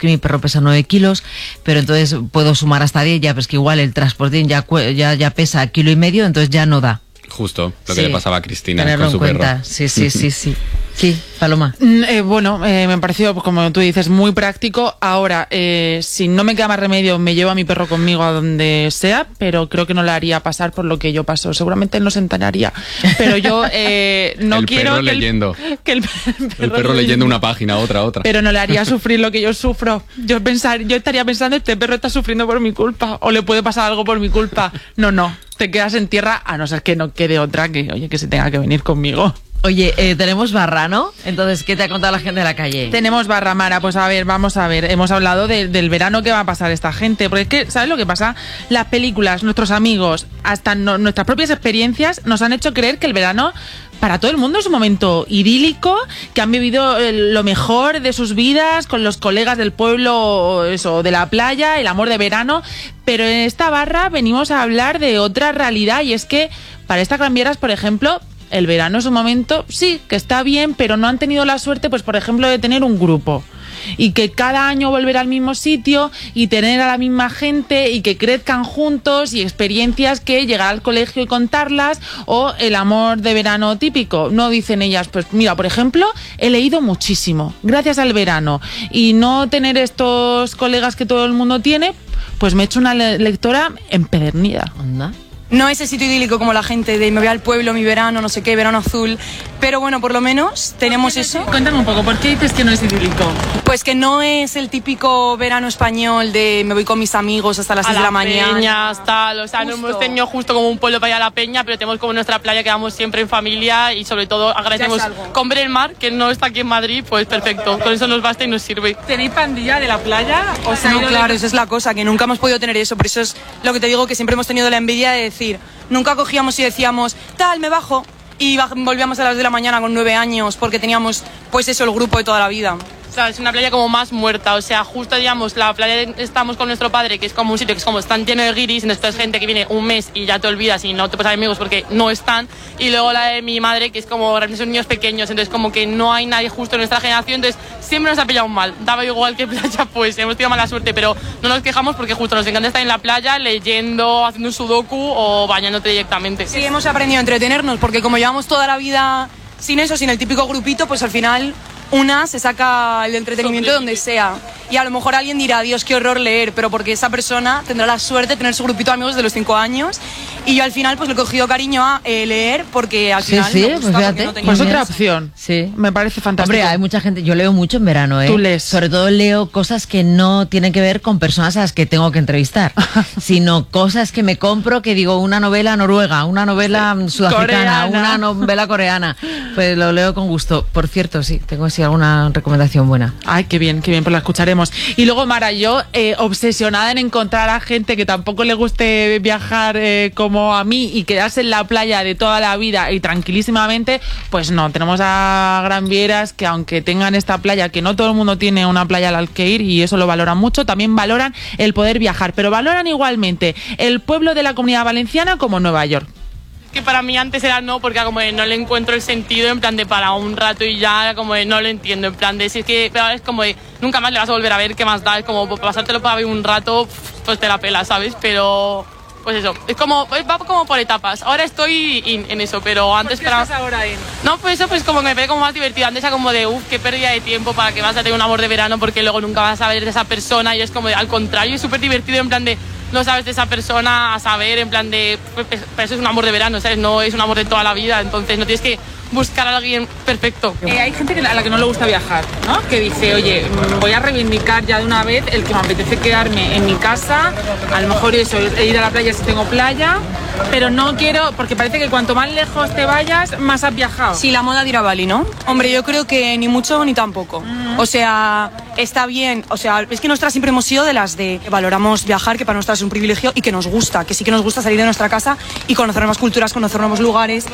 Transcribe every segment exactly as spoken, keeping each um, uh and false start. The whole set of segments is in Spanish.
que mi perro pesa nueve kilos, pero entonces puedo sumar hasta diez, ya, pues que igual el transportín ya, ya, ya pesa kilo y medio, entonces ya no da. Justo, lo sí, que le pasaba a Cristina tenerlo con su en cuenta. perro. Sí, sí, sí, sí. Sí, Paloma. Mm, eh, bueno, eh, me pareció, como tú dices, muy práctico. Ahora, eh, si no me queda más remedio, me llevo a mi perro conmigo a donde sea, pero creo que no le haría pasar por lo que yo paso. Seguramente él no se enteraría, pero yo eh, no el quiero perro que, leyendo. El, que el, el perro, el perro leyendo una página, otra, otra. Pero no le haría sufrir lo que yo sufro. Yo pensar, yo estaría pensando, este perro está sufriendo por mi culpa, o le puede pasar algo por mi culpa. No, no, te quedas en tierra, a no ser que no quede otra que, oye, que se tenga que venir conmigo. Oye, eh, tenemos barra, ¿no? Entonces, ¿qué te ha contado la gente de la calle? Tenemos barra, Mara. Pues a ver, vamos a ver. Hemos hablado de, del verano que va a pasar esta gente. Porque es que, ¿sabes lo que pasa? Las películas, nuestros amigos, hasta no, nuestras propias experiencias nos han hecho creer que el verano para todo el mundo es un momento idílico, que han vivido lo mejor de sus vidas con los colegas del pueblo, eso, de la playa, el amor de verano. Pero en esta barra venimos a hablar de otra realidad, y es que para estas granvieras, por ejemplo, el verano es un momento, sí, que está bien, pero no han tenido la suerte, pues por ejemplo, de tener un grupo. Y que cada año volver al mismo sitio y tener a la misma gente y que crezcan juntos, y experiencias que llegar al colegio y contarlas, o el amor de verano típico. No dicen ellas, pues mira, por ejemplo, he leído muchísimo gracias al verano, y no tener estos colegas que todo el mundo tiene, pues me he hecho una le- lectora empedernida. Anda. No es ese sitio idílico como la gente de me voy al pueblo, mi verano, no sé qué, verano azul. Pero bueno, por lo menos tenemos eso. Cuéntame un poco, ¿por qué dices que no es idílico? Pues que no es el típico verano español de me voy con mis amigos hasta las a seis de la la mañana. peñas, tal, o sea, no Justo. hemos tenido justo como un pueblo para ir a la peña, pero tenemos como nuestra playa que vamos siempre en familia, y sobre todo agradecemos Ya es algo. con ver el mar, que no está aquí en Madrid, pues perfecto, con eso nos basta y nos sirve. ¿Tenéis pandilla de la playa? O sea, No, claro, esa es la cosa, que nunca hemos podido tener eso. Por eso es lo que te digo, que siempre hemos tenido la envidia de decir, nunca cogíamos y decíamos, tal, me bajo, y baj- volvíamos a las de la mañana con nueve años, porque teníamos, pues eso, el grupo de toda la vida. O sea, es una playa como más muerta, o sea, justo digamos, la playa de- estamos con nuestro padre, que es como un sitio que es como están lleno de guiris, entonces es gente que viene un mes y ya te olvidas y no te pasas amigos porque no están, y luego la de mi madre, que es como realmente son niños pequeños, entonces como que no hay nadie justo en nuestra generación, entonces siempre nos ha pillado mal, daba igual que playa, pues hemos tenido mala suerte, pero no nos quejamos porque justo nos encanta estar en la playa leyendo, haciendo un sudoku o bañándote directamente. Sí, hemos aprendido a entretenernos, porque como llevamos toda la vida sin eso, sin el típico grupito, pues al final una se saca el entretenimiento de donde sea. Y a lo mejor alguien dirá, Dios, qué horror leer, pero porque esa persona tendrá la suerte de tener su grupito de amigos de los cinco años. Y yo al final pues le he cogido cariño a eh, leer, porque al Sí, final sí, me pues gusta, porque fíjate. no tenía Pues Muy otra bien. opción. Sí. Me parece fantástico. Hombre, hay mucha gente, yo leo mucho en verano, ¿eh? Tú lees. Sobre todo leo cosas que no tienen que ver con personas a las que tengo que entrevistar, sino cosas que me compro, que digo, una novela noruega, una novela sudafricana, Coreana. una novela coreana. Pues lo leo con gusto. Por cierto, sí, tengo así alguna recomendación buena. Ay, qué bien, qué bien, pues la escucharemos. Y luego, Mara, yo eh, obsesionada en encontrar a gente que tampoco le guste viajar eh, como a mí y quedarse en la playa de toda la vida y tranquilísimamente, pues no, tenemos a granvieras que, aunque tengan esta playa, que no todo el mundo tiene una playa al que ir, y eso lo valoran mucho, también valoran el poder viajar, pero valoran igualmente el pueblo de la Comunidad Valenciana como Nueva York. Que para mí antes era no, porque como de no le encuentro el sentido, en plan de para un rato y ya, como de no lo entiendo, en plan de si es que, pero ahora es como de nunca más le vas a volver a ver, qué más da, es como pasártelo para ver un rato, pues te la pela, ¿sabes? Pero pues eso, es como, pues va como por etapas. Ahora estoy in, en eso, pero antes ¿Por qué estás ahora en? No, pues eso pues como que me parece como más divertido. Antes era como de, uff, qué pérdida de tiempo para que vas a tener un amor de verano porque luego nunca vas a ver de esa persona, y es como de, al contrario, es súper divertido en plan de no sabes de esa persona a saber, en plan de, pues, pero eso es un amor de verano, ¿sabes? No es un amor de toda la vida, entonces no tienes que buscar a alguien perfecto. Eh, hay gente que, a la que no le gusta viajar, ¿no? Que dice, oye, mm, voy a reivindicar ya de una vez el que me apetece quedarme en mi casa, a lo mejor eso, ir a la playa si tengo playa, pero no quiero, porque parece que cuanto más lejos te vayas, más has viajado. Sí, la moda de ir a Bali, ¿no? Hombre, yo creo que ni mucho ni tampoco. Uh-huh. O sea, está bien. O sea, es que nosotras siempre hemos sido de las de que valoramos viajar, que para nosotras es un privilegio y que nos gusta, que sí que nos gusta salir de nuestra casa y conocer nuevas culturas, conocer nuevos lugares.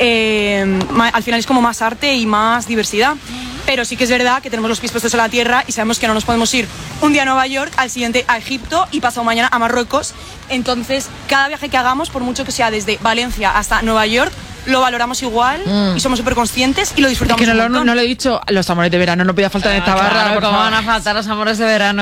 Eh, al final es como más arte y más diversidad. Pero sí que es verdad que tenemos los pies puestos en la tierra y sabemos que no nos podemos ir un día a Nueva York, al siguiente a Egipto y pasado mañana a Marruecos. Entonces, cada viaje que hagamos, por mucho que sea desde Valencia hasta Nueva York, lo valoramos igual mm. y somos súper conscientes y lo disfrutamos. Es que no, un lo, no, no lo he dicho, los amores de verano no podía faltar en esta ah, barra. Claro, por ¿cómo favor. van a faltar los amores de verano?